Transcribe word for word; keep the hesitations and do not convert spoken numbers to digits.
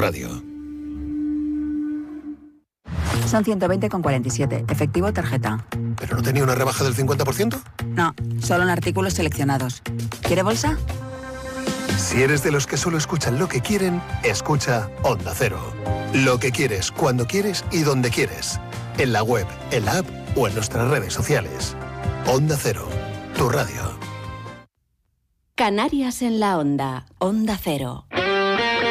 radio. Son ciento veinte con cuarenta y siete. Efectivo o tarjeta. ¿Pero no tenía una rebaja del cincuenta por ciento? No, solo en artículos seleccionados. ¿Quiere bolsa? Si eres de los que solo escuchan lo que quieren, escucha Onda Cero. Lo que quieres, cuando quieres y donde quieres. En la web, en la app o en nuestras redes sociales. Onda Cero, tu radio. Canarias en la Onda. Onda Cero.